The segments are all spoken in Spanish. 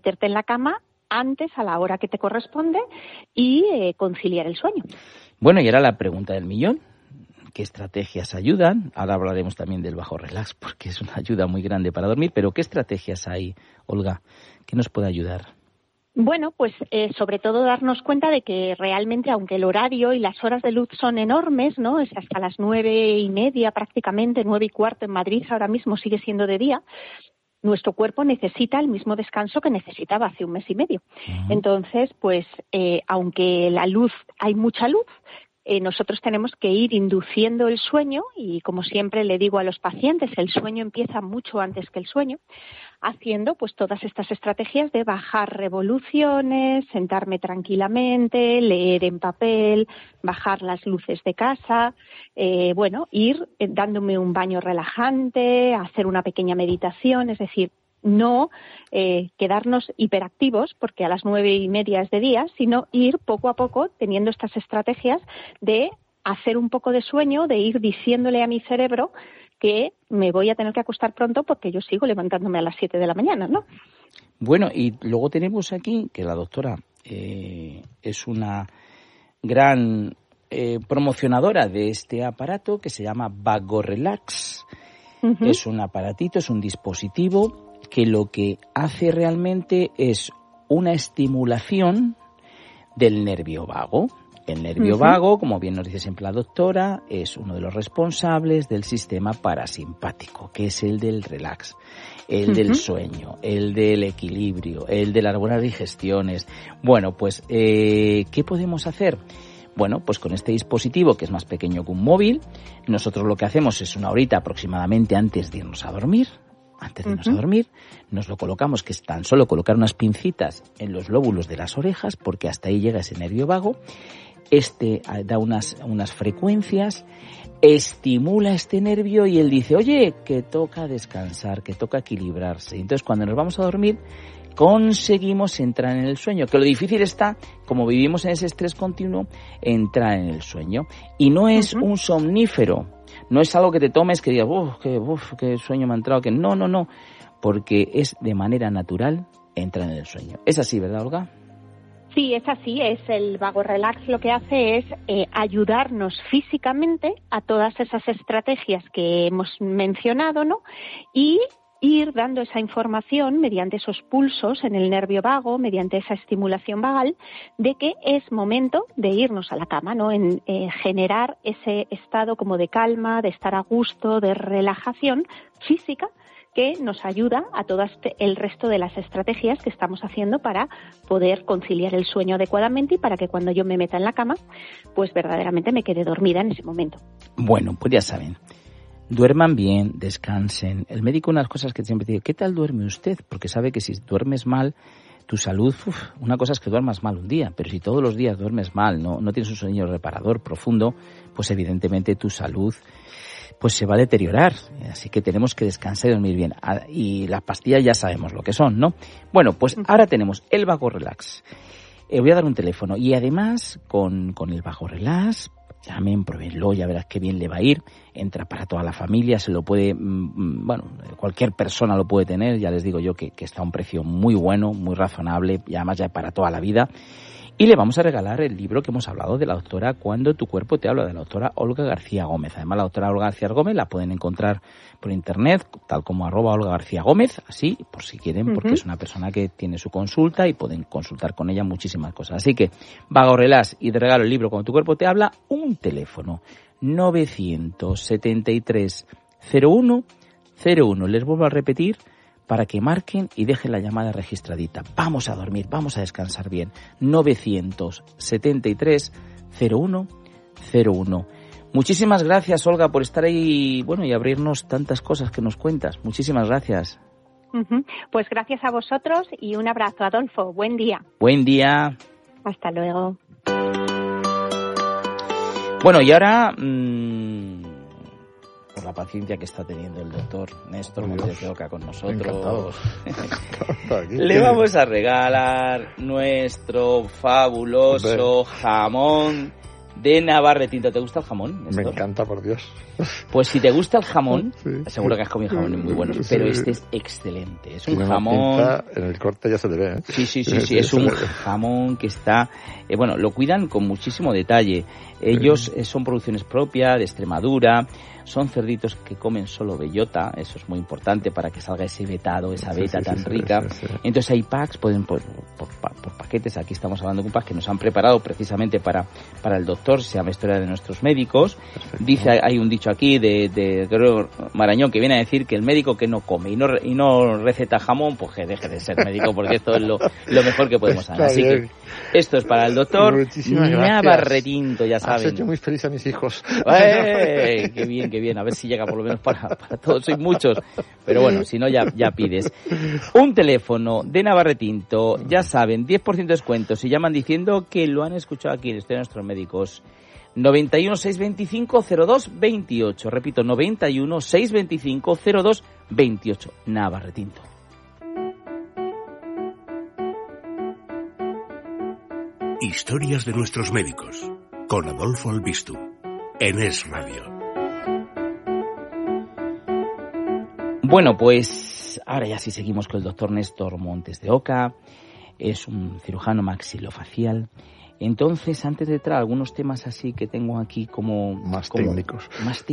meterte en la cama antes, a la hora que te corresponde, y conciliar el sueño. Bueno, y ahora la pregunta del millón. ¿Qué estrategias ayudan? Ahora hablaremos también del bajo relax, porque es una ayuda muy grande para dormir, pero ¿qué estrategias hay, Olga? ¿Qué nos puede ayudar? Bueno, pues sobre todo darnos cuenta de que realmente, aunque el horario y las horas de luz son enormes, ¿no? Es hasta las 9:30 prácticamente, 9:15 en Madrid, ahora mismo sigue siendo de día. Nuestro cuerpo necesita el mismo descanso que necesitaba hace un mes y medio. Uh-huh. Entonces, pues, aunque hay mucha luz, nosotros tenemos que ir induciendo el sueño y, como siempre le digo a los pacientes, el sueño empieza mucho antes que el sueño, haciendo pues todas estas estrategias de bajar revoluciones, sentarme tranquilamente, leer en papel, bajar las luces de casa, ir dándome un baño relajante, hacer una pequeña meditación, es decir, no quedarnos hiperactivos porque a las 9:30 es de día, sino ir poco a poco teniendo estas estrategias de hacer un poco de sueño, de ir diciéndole a mi cerebro que me voy a tener que acostar pronto porque yo sigo levantándome a las 7 de la mañana, ¿no? Bueno, y luego tenemos aquí que la doctora es una gran promocionadora de este aparato que se llama Vago Relax. Uh-huh. Es un aparatito, es un dispositivo que lo que hace realmente es una estimulación del nervio vago. El nervio vago, como bien nos dice siempre la doctora, es uno de los responsables del sistema parasimpático, que es el del relax, el del sueño, el del equilibrio, el de las buenas digestiones. Bueno, pues, ¿qué podemos hacer? Bueno, pues con este dispositivo, que es más pequeño que un móvil, nosotros lo que hacemos es 1 horita aproximadamente antes de irnos a dormir. Antes de irnos a dormir, nos lo colocamos, que es tan solo colocar unas pincitas en los lóbulos de las orejas, porque hasta ahí llega ese nervio vago. Da unas frecuencias, estimula este nervio y él dice, oye, que toca descansar, que toca equilibrarse. Entonces, cuando nos vamos a dormir, conseguimos entrar en el sueño, que lo difícil está, como vivimos en ese estrés continuo, entrar en el sueño. Y no es un somnífero. No es algo que te tomes que digas, qué sueño me ha entrado, que no, porque es de manera natural entrar en el sueño. Es así, ¿verdad, Olga? Sí, es así, es el Vago Relax, lo que hace es ayudarnos físicamente a todas esas estrategias que hemos mencionado, ¿no? Y ir dando esa información mediante esos pulsos en el nervio vago, mediante esa estimulación vagal, de que es momento de irnos a la cama, ¿no? En generar ese estado como de calma, de estar a gusto, de relajación física, que nos ayuda a todo el resto de las estrategias que estamos haciendo para poder conciliar el sueño adecuadamente y para que cuando yo me meta en la cama, pues verdaderamente me quede dormida en ese momento. Bueno, pues ya saben. Duerman bien, descansen. El médico, unas cosas que siempre dice, ¿qué tal duerme usted? Porque sabe que si duermes mal, tu salud, una cosa es que duermas mal un día, pero si todos los días duermes mal, no tienes un sueño reparador profundo, pues evidentemente tu salud pues se va a deteriorar. Así que tenemos que descansar y dormir bien. Y las pastillas ya sabemos lo que son, ¿no? Bueno, pues ahora tenemos el Vago Relax. Voy a dar un teléfono y además con el Vago Relax, llamen, pruébenlo, ya verás qué bien le va a ir. Entra para toda la familia, se lo puede, cualquier persona lo puede tener. Ya les digo yo que está a un precio muy bueno, muy razonable y además ya para toda la vida. Y le vamos a regalar el libro que hemos hablado de la doctora Cuando tu cuerpo te habla, de la doctora Olga García Gómez. Además, la doctora Olga García Gómez la pueden encontrar por internet, tal como @Olga García Gómez, así, por si quieren, porque es una persona que tiene su consulta y pueden consultar con ella muchísimas cosas. Así que, Vago Relax y de regalo el libro Cuando tu cuerpo te habla, un teléfono, 973 01 01. Les vuelvo a repetir, para que marquen y dejen la llamada registradita. Vamos a dormir, vamos a descansar bien. 973 01 01. Muchísimas gracias, Olga, por estar ahí, y abrirnos tantas cosas que nos cuentas. Muchísimas gracias. Pues gracias a vosotros y un abrazo, Adolfo. Buen día. Buen día. Hasta luego. Bueno, y ahora, por la paciencia que está teniendo el doctor Néstor Montes de Oca con nosotros, le vamos a regalar nuestro fabuloso jamón de Navarretinto. ¿Te gusta el jamón, Néstor? Me encanta, por Dios. Pues si te gusta el jamón, sí. seguro que has comido jamones muy buenos, pero este es excelente. Es un Tiene jamón... una pinta, en el corte ya se le ve, ¿eh? Sí, es un jamón que está... bueno, lo cuidan con muchísimo detalle. Ellos son producciones propias de Extremadura, son cerditos que comen solo bellota, eso es muy importante para que salga ese vetado, esa beta tan rica. Sí. Entonces hay packs, pueden por paquetes, aquí estamos hablando de un pack que nos han preparado precisamente para el doctor, se llama Historia de nuestros médicos. Perfecto. Dice, hay un dicho aquí de Gregorio Marañón que viene a decir que el médico que no come y no receta jamón, pues que deje de ser médico, porque esto es lo mejor que podemos hacer. Así que esto es para el doctor Navarretinto, ya saben. Has hecho muy feliz a mis hijos. Qué bien, a ver si llega por lo menos para todos, sois muchos, pero bueno, si no ya pides. Un teléfono de Navarretinto, ya saben, 10% de descuento si llaman diciendo que lo han escuchado aquí en Historia de nuestros médicos. 91 625 02 28, repito, 91 625 02 28, Navarretinto. Historias de nuestros médicos, con Adolfo Albistu, en Es Radio. Bueno, pues ahora ya sí seguimos con el doctor Néstor Montes de Oca, es un cirujano maxilofacial. Entonces, antes de entrar algunos temas así que tengo aquí como... Más técnicos.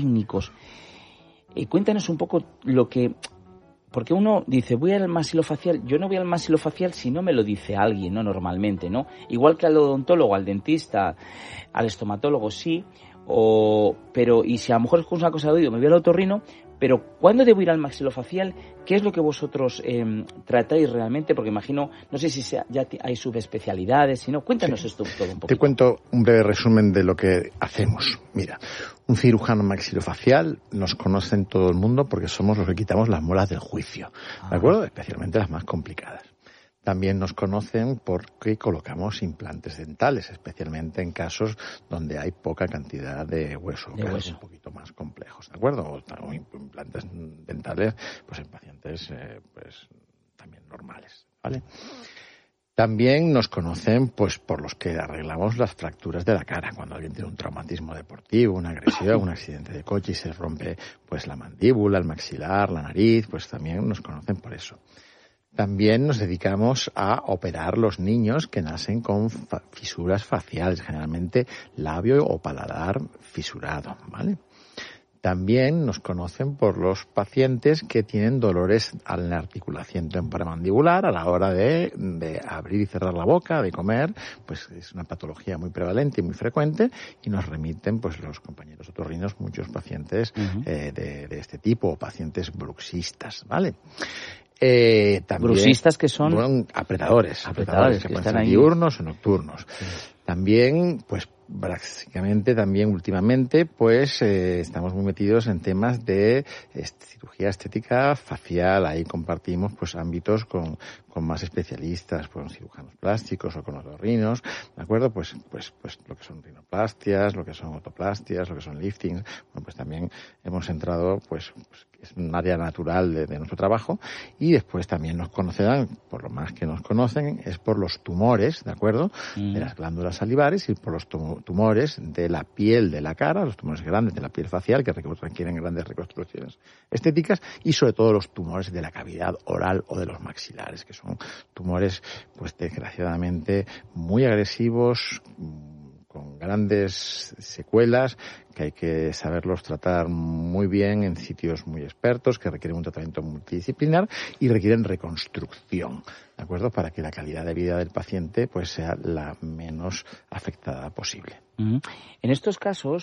Cuéntanos un poco lo que... Porque uno dice, voy al maxilofacial, yo no voy al maxilofacial si no me lo dice alguien, ¿no? Normalmente, ¿no? Igual que al odontólogo, al dentista, al estomatólogo, sí, pero y si a lo mejor es una cosa de oído, me voy al otorrino, pero ¿cuándo debo ir al maxilofacial? ¿Qué es lo que vosotros tratáis realmente? Porque imagino, no sé si ya hay subespecialidades, si no, cuéntanos esto todo un poco. Te cuento un breve resumen de lo que hacemos. Mira, un cirujano maxilofacial nos conoce en todo el mundo porque somos los que quitamos las muelas del juicio, ¿de acuerdo? Especialmente las más complicadas. También nos conocen porque colocamos implantes dentales, especialmente en casos donde hay poca cantidad de hueso, casos un poquito más complejos, ¿de acuerdo? O implantes dentales, pues en pacientes, pues también normales, ¿vale? También nos conocen, pues, por los que arreglamos las fracturas de la cara. Cuando alguien tiene un traumatismo deportivo, una agresión, un accidente de coche y se rompe, pues, la mandíbula, el maxilar, la nariz, pues también nos conocen por eso. También nos dedicamos a operar los niños que nacen con fisuras faciales, generalmente labio o paladar fisurado, ¿vale? También nos conocen por los pacientes que tienen dolores en la articulación temporomandibular a la hora de abrir y cerrar la boca, de comer, pues es una patología muy prevalente y muy frecuente y nos remiten pues los compañeros otorrinos muchos pacientes de este tipo, o pacientes bruxistas, ¿vale? También, bruxistas que son... Bueno, apretadores que pueden ser diurnos o nocturnos. Sí. También, pues básicamente, últimamente, pues estamos muy metidos en temas de cirugía estética facial. Ahí compartimos pues ámbitos con más especialistas, con cirujanos plásticos o con otorrinos, ¿de acuerdo? Pues lo que son rinoplastias, lo que son otoplastias, lo que son liftings. Bueno, pues también hemos entrado, pues es un área natural de nuestro trabajo. Y después también nos conocerán, por lo más que nos conocen, es por los tumores, ¿de acuerdo? De las glándulas salivares y por los tumores de la piel de la cara, los tumores grandes de la piel facial que requieren grandes reconstrucciones estéticas y sobre todo los tumores de la cavidad oral o de los maxilares, que son tumores, pues desgraciadamente muy agresivos, con grandes secuelas, que hay que saberlos tratar muy bien en sitios muy expertos, que requieren un tratamiento multidisciplinar y requieren reconstrucción, ¿de acuerdo? Para que la calidad de vida del paciente pues sea la menos afectada posible. En estos casos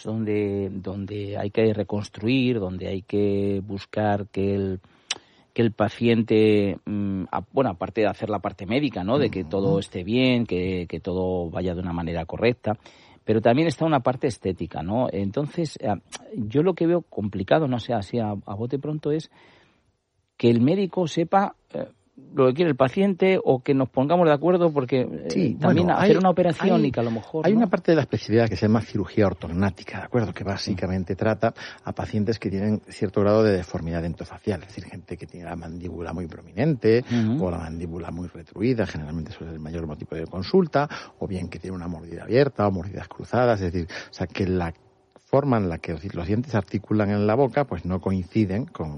donde hay que reconstruir, donde hay que buscar que el paciente, bueno, aparte de hacer la parte médica, ¿no? De que todo esté bien, que todo vaya de una manera correcta, pero también está una parte estética, ¿no? Entonces, yo lo que veo complicado, no sé, así a bote pronto, es que el médico sepa lo que quiere el paciente o que nos pongamos de acuerdo porque también hacer una operación y que a lo mejor... Hay una parte de la especialidad que se llama cirugía ortognática, ¿de acuerdo? Que básicamente trata a pacientes que tienen cierto grado de deformidad dentofacial, es decir, gente que tiene la mandíbula muy prominente o la mandíbula muy retruida, generalmente eso es el mayor motivo de consulta, o bien que tiene una mordida abierta o mordidas cruzadas, es decir, o sea, que la forma en la que los dientes articulan en la boca pues no coinciden con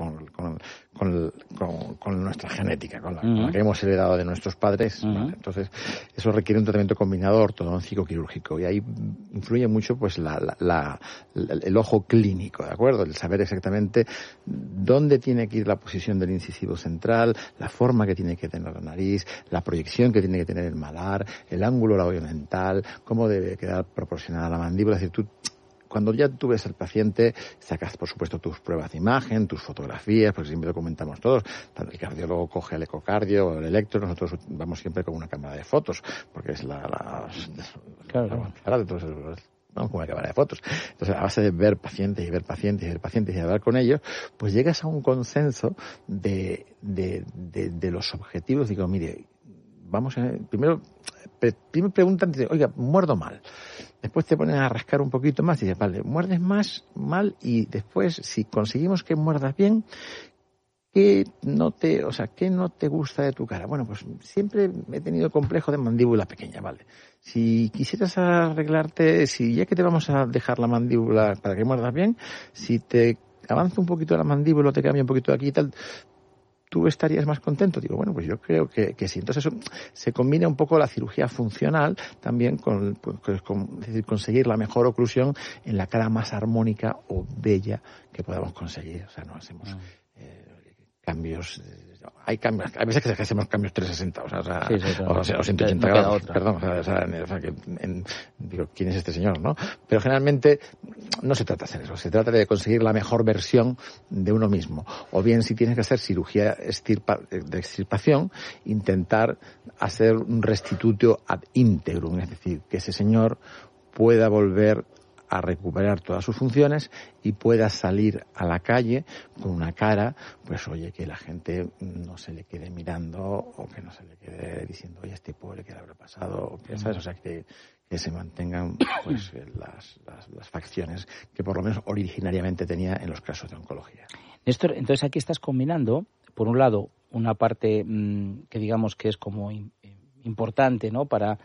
nuestra genética, con la que hemos heredado de nuestros padres, ¿vale? Entonces eso requiere un tratamiento combinado ortodoncíco quirúrgico y ahí influye mucho pues el ojo clínico, ¿de acuerdo? El saber exactamente dónde tiene que ir la posición del incisivo central, la forma que tiene que tener la nariz, la proyección que tiene que tener el malar, el ángulo labiodental, cómo debe quedar proporcionada la mandíbula. Es decir, cuando ya tú ves al paciente, sacas, por supuesto, tus pruebas de imagen, tus fotografías, porque siempre lo comentamos todos. El cardiólogo coge el ecocardio o el electro, nosotros vamos siempre con una cámara de fotos, porque es la de todos vamos con una cámara de fotos. Entonces, a base de ver pacientes y ver pacientes y ver pacientes y hablar con ellos, pues llegas a un consenso de los objetivos. Digo, mire, primero preguntan, oiga, muerdo mal. Después te ponen a rascar un poquito más y dices, vale, muerdes más mal y después, si conseguimos que muerdas bien, ¿qué no te gusta de tu cara? Bueno, pues siempre he tenido complejo de mandíbula pequeña, vale. Si quisieras arreglarte, si ya que te vamos a dejar la mandíbula para que muerdas bien, si te avanza un poquito la mandíbula, te cambia un poquito de aquí y tal, ¿tú estarías más contento? Digo, bueno, pues yo creo que sí. Entonces eso se combina un poco la cirugía funcional también con es decir, conseguir la mejor oclusión en la cara más armónica o bella que podamos conseguir. O sea, no hacemos cambios... Hay veces que hacemos cambios 360, o 180 grados, perdón, digo, ¿quién es este señor, no? Pero generalmente no se trata de hacer eso, se trata de conseguir la mejor versión de uno mismo. O bien, si tienes que hacer cirugía de extirpación, intentar hacer un restitutio ad integrum, es decir, que ese señor pueda volver a recuperar todas sus funciones y pueda salir a la calle con una cara, pues oye, que la gente no se le quede mirando o que no se le quede diciendo, oye, este pobre, ¿qué le habrá pasado? O que, ¿sabes? O sea, que se mantengan pues las facciones que por lo menos originariamente tenía en los casos de oncología. Néstor, entonces aquí estás combinando, por un lado, una parte que digamos que es como importante, ¿no?, para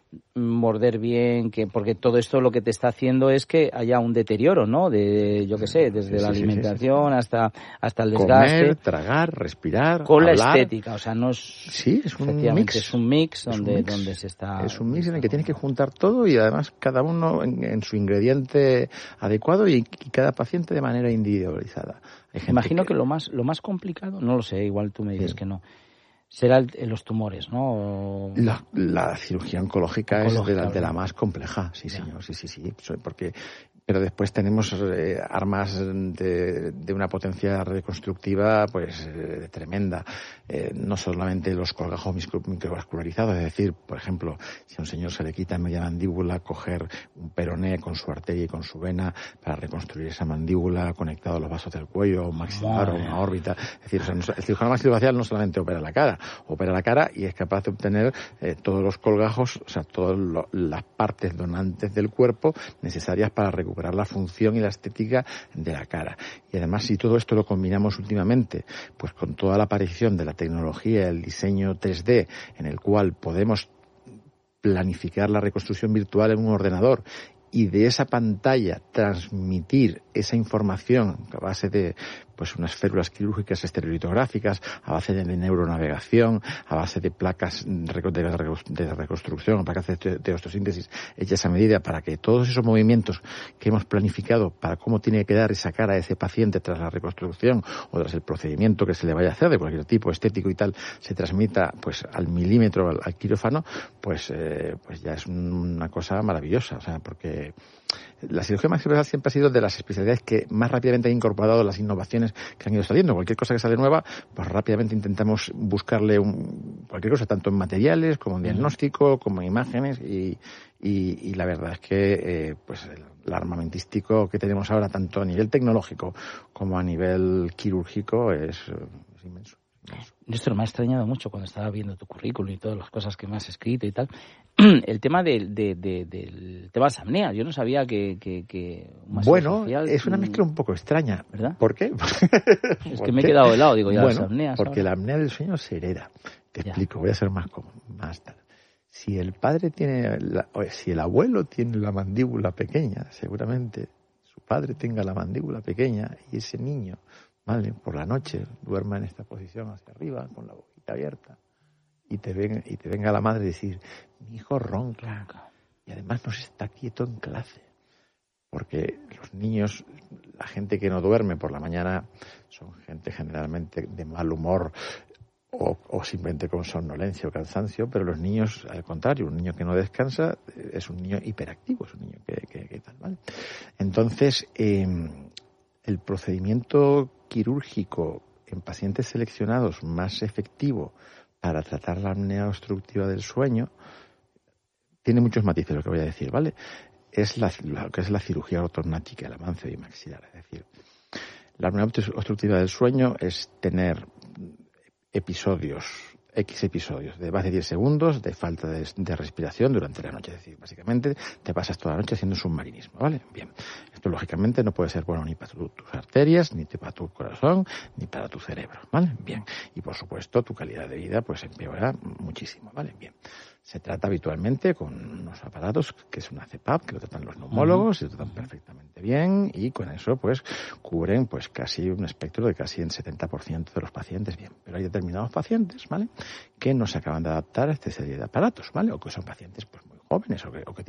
morder bien, porque todo esto lo que te está haciendo es que haya un deterioro, ¿no? De, yo qué sé, desde la alimentación hasta el desgaste. Comer, tragar, respirar, con hablar. La estética, o sea, no es... Sí, es un mix. Es un mix donde se está... Es un mix en el que tienes que juntar todo y además cada uno en su ingrediente adecuado y cada paciente de manera individualizada. Imagino que lo más complicado, no lo sé, igual tú me dices que no, será los tumores, ¿no? La cirugía oncológica es de la más compleja, sí, señor, sí, porque... Pero después tenemos armas de una potencia reconstructiva pues tremenda. No solamente los colgajos microvascularizados, es decir, por ejemplo, si a un señor se le quita media mandíbula, coger un peroné con su arteria y con su vena para reconstruir esa mandíbula conectado a los vasos del cuello, un maxilar o una órbita. Es decir, el cirujano maxilofacial no solamente opera la cara y es capaz de obtener todos los colgajos, o sea, todas las partes donantes del cuerpo necesarias para recuperar la función y la estética de la cara. Y además, si todo esto lo combinamos últimamente, pues con toda la aparición de la tecnología, el diseño 3D, en el cual podemos planificar la reconstrucción virtual en un ordenador y de esa pantalla transmitir esa información a base de pues unas férulas quirúrgicas estereolitográficas, a base de neuronavegación, a base de placas de reconstrucción, placas de osteosíntesis hechas a medida para que todos esos movimientos que hemos planificado para cómo tiene que quedar esa cara de ese paciente tras la reconstrucción o tras el procedimiento que se le vaya a hacer de cualquier tipo estético y tal, se transmita pues al milímetro al quirófano, pues ya es una cosa maravillosa, o sea, porque la cirugía maxilofacial siempre ha sido de las especialidades que más rápidamente ha incorporado las innovaciones que han ido saliendo. Cualquier cosa que sale nueva, pues rápidamente intentamos buscarle cualquier cosa, tanto en materiales, como en diagnóstico, como en imágenes, y la verdad es que pues el armamentístico que tenemos ahora, tanto a nivel tecnológico como a nivel quirúrgico, es inmenso. Néstor, me ha extrañado mucho cuando estaba viendo tu currículum y todas las cosas que me has escrito y tal. El tema del tema de las apneas. Yo no sabía que bueno, es una mezcla un poco extraña. ¿Verdad? ¿Por qué? Es que me he quedado helado, digo, ya bueno, las apneas. Porque la apnea del sueño se hereda. Te explico, voy a ser más tal. Si el padre si el abuelo tiene la mandíbula pequeña, seguramente su padre tenga la mandíbula pequeña y ese niño, ¿vale?, por la noche duerma en esta posición hacia arriba, con la boquita abierta, y te venga la madre y decir, mi hijo ronca, y además no se está quieto en clase. Porque los niños, la gente que no duerme por la mañana, son gente generalmente de mal humor o simplemente con somnolencia o cansancio, pero los niños, al contrario, un niño que no descansa es un niño hiperactivo, es un niño que tal, ¿vale? Entonces, el procedimiento quirúrgico en pacientes seleccionados más efectivo para tratar la apnea obstructiva del sueño tiene muchos matices, lo que voy a decir, ¿vale? Es lo que es la cirugía ortognática, el avance bimaxilar. Es decir, la apnea obstructiva del sueño es tener X episodios de más de 10 segundos de falta de respiración durante la noche. Es decir, básicamente te pasas toda la noche haciendo submarinismo, ¿vale? Bien. Esto, lógicamente, no puede ser bueno ni para tus arterias, ni para tu corazón, ni para tu cerebro, ¿vale? Bien. Y, por supuesto, tu calidad de vida pues empeora muchísimo, ¿vale? Bien. Se trata habitualmente con unos aparatos que es una CPAP, que lo tratan los neumólogos, y lo tratan perfectamente bien, y con eso pues cubren pues casi un espectro de casi en 70% de los pacientes. Bien, pero hay determinados pacientes, ¿vale?, que no se acaban de adaptar a esta serie de aparatos, ¿vale?, o que son pacientes pues muy jóvenes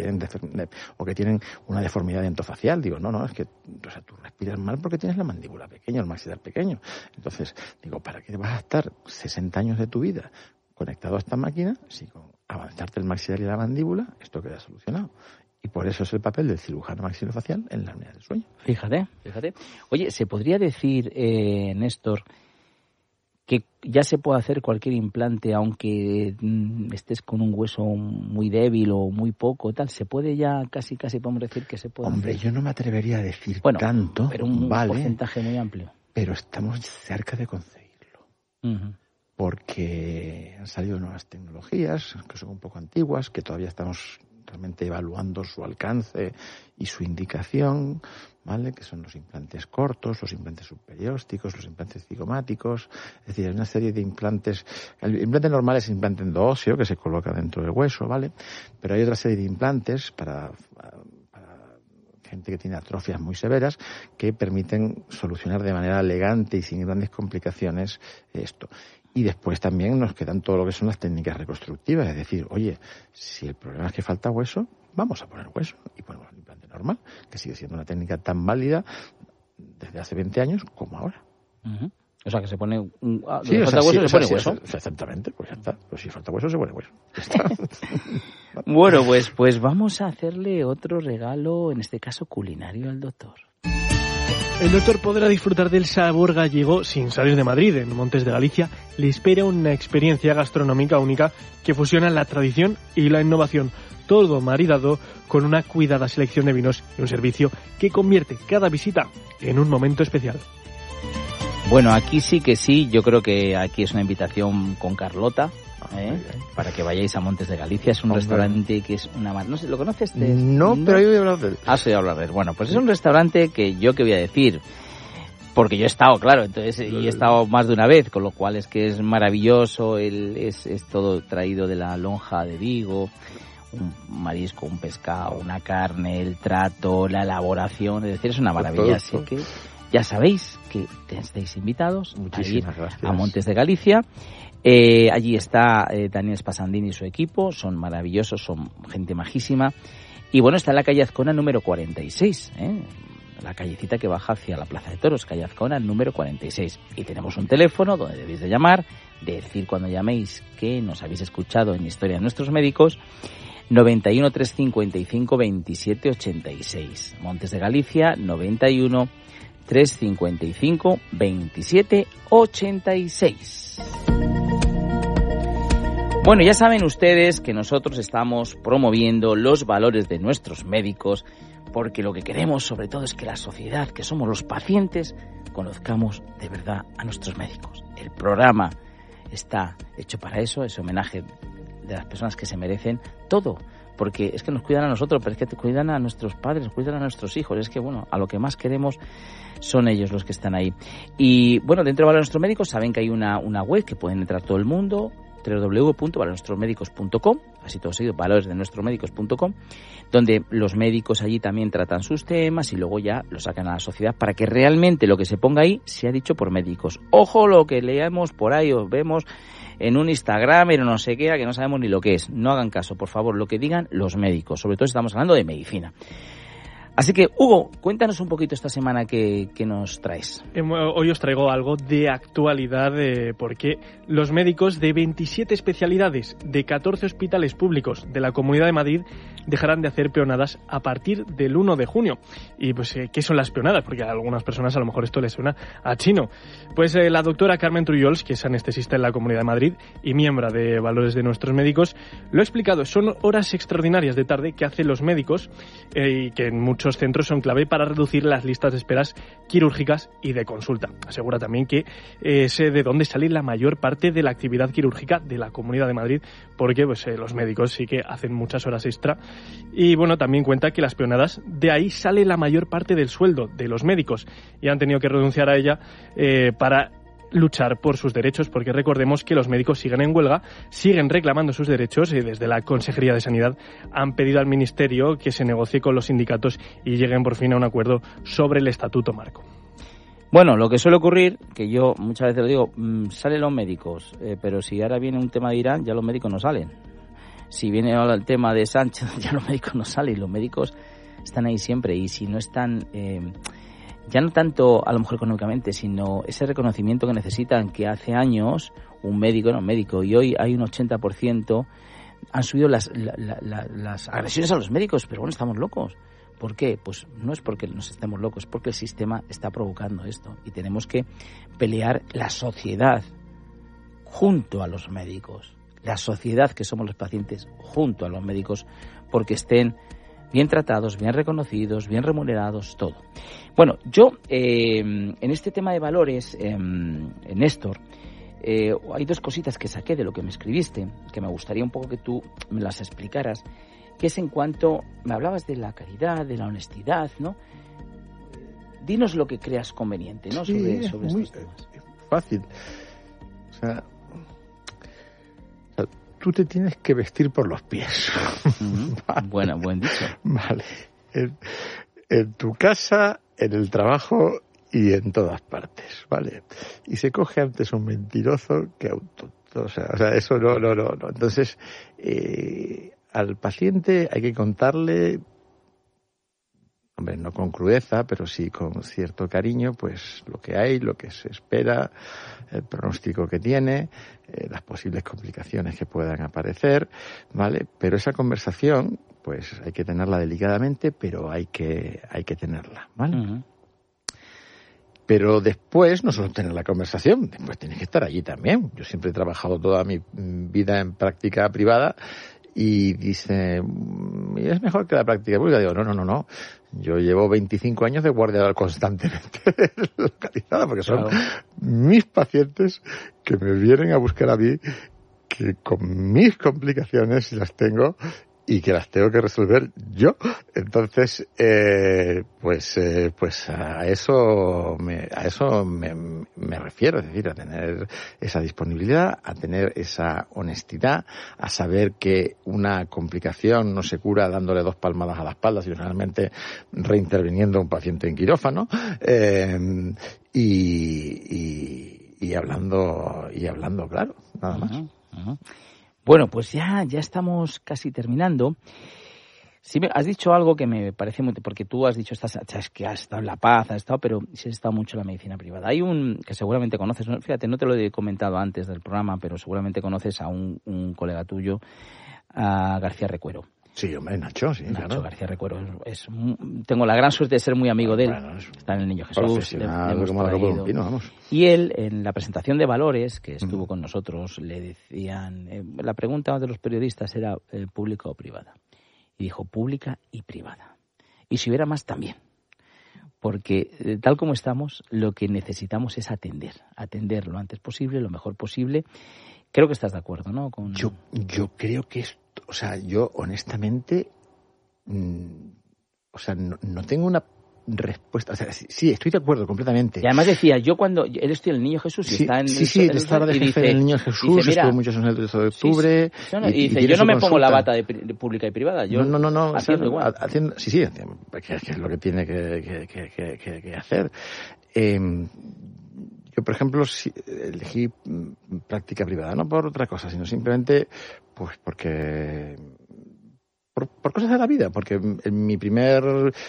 o que tienen una deformidad dentofacial. Digo, no, es que tú respiras mal porque tienes la mandíbula pequeña, el maxilar pequeño. Entonces, digo, ¿para qué vas a estar 60 años de tu vida conectado a esta máquina si con avanzarte el maxilar y la mandíbula esto queda solucionado? Y por eso es el papel del cirujano maxilofacial en la apnea del sueño. Fíjate. Oye, ¿se podría decir, Néstor, que ya se puede hacer cualquier implante aunque estés con un hueso muy débil o muy poco, tal? ¿Se puede ya casi podemos decir que se puede? Hombre, yo no me atrevería a decir tanto, pero un porcentaje muy amplio. Pero estamos cerca de conseguirlo. Uh-huh. Porque han salido nuevas tecnologías que son un poco antiguas, que todavía estamos realmente evaluando su alcance y su indicación, ¿vale?, que son los implantes cortos, los implantes subperiósticos, los implantes cigomáticos. Es decir, hay una serie de implantes. El implante normal es implante endoóseo que se coloca dentro del hueso, ¿vale? Pero hay otra serie de implantes para gente que tiene atrofias muy severas que permiten solucionar de manera elegante y sin grandes complicaciones esto. Y después también nos quedan todo lo que son las técnicas reconstructivas, es decir, oye, si el problema es que falta hueso, vamos a poner hueso y ponemos un implante normal, que sigue siendo una técnica tan válida desde hace 20 años como ahora. Uh-huh. O sea, que se pone falta hueso, se pone hueso. Exactamente, pues ya está. Pues si falta hueso, se pone hueso. Bueno, pues vamos a hacerle otro regalo, en este caso culinario, al doctor. El doctor podrá disfrutar del sabor gallego sin salir de Madrid. En Montes de Galicia le espera una experiencia gastronómica única que fusiona la tradición y la innovación, todo maridado con una cuidada selección de vinos y un servicio que convierte cada visita en un momento especial. Bueno, aquí sí que sí, yo creo que aquí es una invitación con Carlota, para que vayáis a Montes de Galicia. Es un restaurante que es una... No sé, ¿lo conoces? No, pero yo voy a hablar de él. Has oído hablar de él. Bueno, pues es un restaurante que yo que voy a decir, porque yo he estado, claro, entonces y he estado más de una vez, con lo cual es que es maravilloso, es todo traído de la lonja de Vigo, un marisco, un pescado, una carne, el trato, la elaboración, es decir, es una maravilla. Así que ya sabéis que estáis invitados a ir a Montes de Galicia. Allí está Daniel Spasandini y su equipo, son maravillosos, son gente majísima. Y bueno, está en la calle Azcona número 46, la callecita que baja hacia la Plaza de Toros, calle Azcona número 46. Y tenemos un teléfono donde debéis de llamar, decir cuando llaméis que nos habéis escuchado en Historia de Nuestros Médicos, 91 355 27 86. Montes de Galicia, 91 355 27 86. Bueno, ya saben ustedes que nosotros estamos promoviendo los valores de nuestros médicos, porque lo que queremos sobre todo es que la sociedad, que somos los pacientes, conozcamos de verdad a nuestros médicos. El programa está hecho para eso, ese homenaje de las personas que se merecen todo. Porque es que nos cuidan a nosotros, pero es que cuidan a nuestros padres, cuidan a nuestros hijos. Es que, bueno, a lo que más queremos son ellos los que están ahí. Y, bueno, dentro de Valores de Nuestros Médicos saben que hay una web que pueden entrar todo el mundo, www.valoresdenuestrosmedicos.com, así todo seguido, valoresdenuestrosmedicos.com, donde los médicos allí también tratan sus temas y luego ya lo sacan a la sociedad para que realmente lo que se ponga ahí sea dicho por médicos. Ojo lo que leemos por ahí o vemos en un Instagram, en no sé qué, que no sabemos ni lo que es. No hagan caso, por favor, lo que digan los médicos. Sobre todo estamos hablando de medicina. Así que, Hugo, cuéntanos un poquito esta semana que nos traes. Hoy os traigo algo de actualidad porque los médicos de 27 especialidades de 14 hospitales públicos de la Comunidad de Madrid dejarán de hacer peonadas a partir del 1 de junio. Y pues, ¿qué son las peonadas? Porque a algunas personas a lo mejor esto les suena a chino. Pues la doctora Carmen Trullols, que es anestesista en la Comunidad de Madrid y miembro de Valores de Nuestros Médicos, lo ha explicado. Son horas extraordinarias de tarde que hacen los médicos y que en muchos centros son clave para reducir las listas de esperas quirúrgicas y de consulta. Asegura también que sé de dónde sale la mayor parte de la actividad quirúrgica de la Comunidad de Madrid, porque pues, los médicos sí que hacen muchas horas extra. Y bueno, también cuenta que las peonadas, de ahí sale la mayor parte del sueldo de los médicos y han tenido que renunciar a ella para luchar por sus derechos, porque recordemos que los médicos siguen en huelga, siguen reclamando sus derechos y desde la Consejería de Sanidad han pedido al Ministerio que se negocie con los sindicatos y lleguen por fin a un acuerdo sobre el estatuto marco. Bueno, lo que suele ocurrir, que yo muchas veces lo digo, salen los médicos, pero si ahora viene un tema de Irán, ya los médicos no salen. Si viene ahora el tema de Sánchez, ya los médicos no salen. Los médicos están ahí siempre y si no están... ya no tanto a lo mejor económicamente, sino ese reconocimiento que necesitan, que hace años un médico era un médico y hoy hay un 80%, han subido las agresiones a los médicos, pero bueno, estamos locos. ¿Por qué? Pues no es porque nos estemos locos, es porque el sistema está provocando esto y tenemos que pelear la sociedad junto a los médicos, la sociedad que somos los pacientes junto a los médicos, porque estén bien tratados, bien reconocidos, bien remunerados, todo. Bueno, yo en este tema de valores, Néstor, hay dos cositas que saqué de lo que me escribiste, que me gustaría un poco que tú me las explicaras, que es en cuanto, me hablabas de la caridad, de la honestidad, ¿no? Dinos lo que creas conveniente, ¿no? Sí, sobre estos temas. Fácil. O sea, tú te tienes que vestir por los pies. Vale. Buen dicho. Vale. En tu casa, en el trabajo y en todas partes, ¿vale? Y se coge antes un mentiroso que a un tonto. O sea, eso no. Entonces, al paciente hay que contarle, hombre, no con crudeza, pero sí con cierto cariño, pues lo que hay, lo que se espera, el pronóstico que tiene, las posibles complicaciones que puedan aparecer, ¿vale? Pero esa conversación, pues hay que tenerla delicadamente, pero hay que tenerla, ¿vale? Uh-huh. Pero después, no solo tener la conversación, después tienes que estar allí también. Yo siempre he trabajado toda mi vida en práctica privada y dice, ¿es mejor que la práctica pública? Digo, no. Yo llevo 25 años de guardia constantemente localizada, porque son mis pacientes que me vienen a buscar a mí, que con mis complicaciones las tengo y que las tengo que resolver yo. Entonces, pues a eso me refiero, es decir, a tener esa disponibilidad, a tener esa honestidad, a saber que una complicación no se cura dándole 2 palmadas a la espalda, sino realmente reinterviniendo a un paciente en quirófano, y hablando claro, nada más. Uh-huh. Bueno, pues ya estamos casi terminando. Sí, has dicho algo que me parece muy... Porque tú has dicho que has estado en La Paz, pero sí has estado mucho en la medicina privada. Hay un que seguramente conoces, fíjate, no te lo he comentado antes del programa, pero seguramente conoces a un colega tuyo, a García Recuero. Sí, hombre, Nacho, sí, Nacho claro. García Recuero. Tengo la gran suerte de ser muy amigo de él. Bueno, está en el Niño Jesús. Y él, en la presentación de valores, que estuvo con nosotros, le decían... la pregunta de los periodistas era ¿pública o privada? Y dijo, pública y privada. Y si hubiera más, también. porque tal como estamos, lo que necesitamos es atender lo antes posible, lo mejor posible. Creo que estás de acuerdo, ¿no? Yo creo que esto, o sea, yo honestamente, no tengo una respuesta. O sea, sí, estoy de acuerdo completamente. Y además decía, yo cuando él estoy el Niño Jesús y sí, está en estaba de jefe del Niño Jesús, estuvo muchos años en el 13 de octubre. Y dice, yo no me pongo la bata de pública y privada, yo no, haciendo igual. Sí, que es lo que tiene que hacer. Yo, por ejemplo, elegí práctica privada, no por otra cosa, sino simplemente pues porque por cosas de la vida, porque en mi primer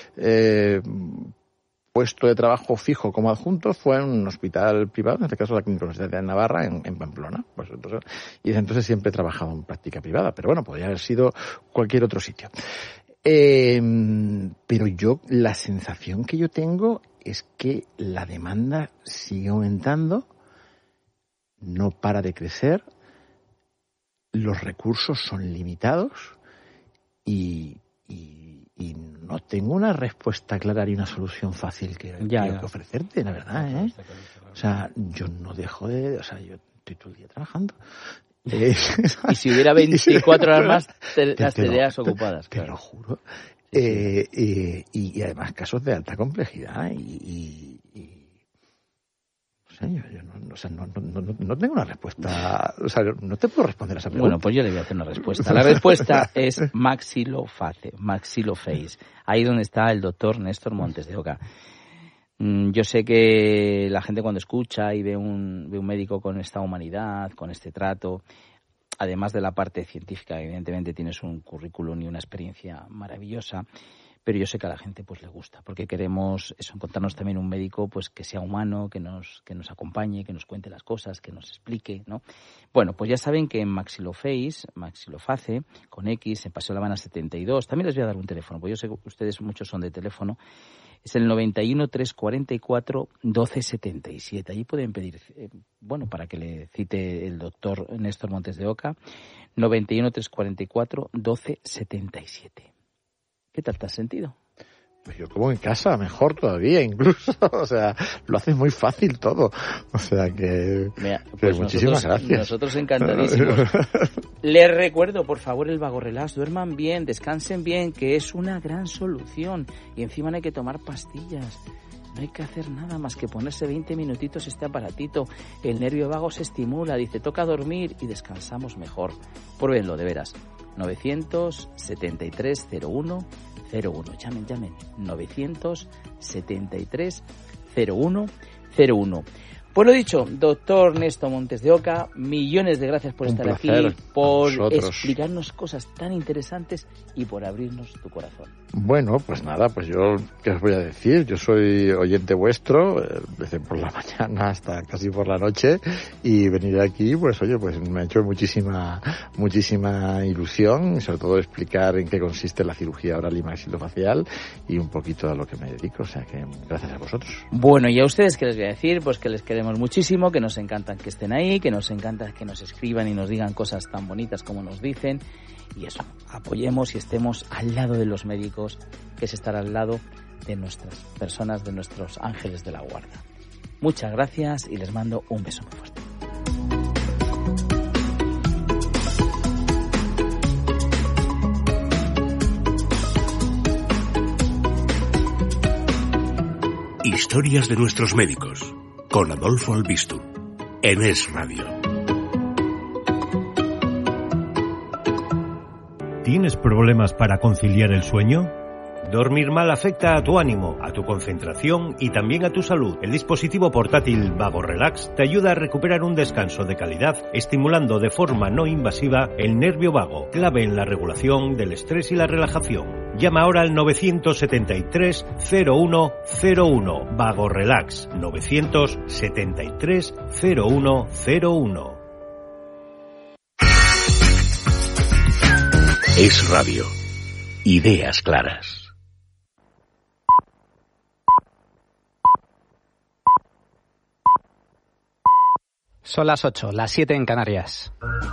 puesto de trabajo fijo como adjunto fue en un hospital privado, en este caso la Clínica Universitaria de Navarra, en Pamplona. Y desde entonces siempre he trabajado en práctica privada, pero bueno, podría haber sido cualquier otro sitio. Pero la sensación que yo tengo es que la demanda sigue aumentando, no para de crecer, los recursos son limitados y no tengo una respuesta clara ni una solución fácil que ofrecerte, la verdad, ¿eh? O sea, yo no dejo yo estoy todo el día trabajando. Y si hubiera 24 horas más, las tendrías ocupadas. Te lo juro. Y además casos de alta complejidad no tengo una respuesta, no te puedo responder a esa pregunta. Bueno, pues yo le voy a hacer una respuesta. La respuesta es maxiloface, ahí donde está el doctor Néstor Montes de Oca. Yo sé que la gente cuando escucha y ve un médico con esta humanidad, con este trato, además de la parte científica, evidentemente tienes un currículum y una experiencia maravillosa, pero yo sé que a la gente pues le gusta, porque queremos encontrarnos también un médico pues que sea humano, que nos acompañe, que nos cuente las cosas, que nos explique, ¿no? Bueno, pues ya saben que en Maxiloface, con X, en Paseo La Habana 72, también les voy a dar un teléfono, porque yo sé que ustedes muchos son de teléfono, es el 91 344 1277. Allí pueden pedir, para que le cite el doctor Néstor Montes de Oca, 91 344 1277. ¿Qué tal te has sentido? Pues yo como en casa, mejor todavía incluso. O sea, lo haces muy fácil todo. O sea que... Mira, pues muchísimas gracias. Nosotros encantadísimos. Les recuerdo, por favor, el Vago Relax. Duerman bien, descansen bien, que es una gran solución. Y encima no hay que tomar pastillas. No hay que hacer nada más que ponerse 20 minutitos este aparatito. El nervio vago se estimula, dice, toca dormir y descansamos mejor. Pruébenlo, de veras. 973 01 01. Llamen. 973 01 01. Pues lo dicho, doctor Néstor Montes de Oca, millones de gracias por estar aquí, por explicarnos cosas tan interesantes y por abrirnos tu corazón. Bueno, pues nada, pues yo, ¿qué os voy a decir? Yo soy oyente vuestro, desde por la mañana hasta casi por la noche, y venir aquí, pues oye, pues me ha hecho muchísima ilusión, y sobre todo explicar en qué consiste la cirugía oral y maxilofacial, y un poquito a lo que me dedico, o sea que gracias a vosotros. Bueno, y a ustedes, ¿qué les voy a decir? Pues que les queremos muchísimo, que nos encanta que estén ahí, que nos encanta que nos escriban y nos digan cosas tan bonitas como nos dicen, y eso, apoyemos y estemos al lado de los médicos, que es estar al lado de nuestras personas, de nuestros ángeles de la guarda. Muchas gracias y les mando un beso muy fuerte. Historias de nuestros médicos, con Adolfo Albistu, en Es Radio. ¿Tienes problemas para conciliar el sueño? Dormir mal afecta a tu ánimo, a tu concentración y también a tu salud. El dispositivo portátil Vago Relax te ayuda a recuperar un descanso de calidad, estimulando de forma no invasiva el nervio vago, clave en la regulación del estrés y la relajación. Llama ahora al 973 0101. Vago Relax, 973 0101. Es Radio. Ideas claras. Son las 8, las 7 en Canarias.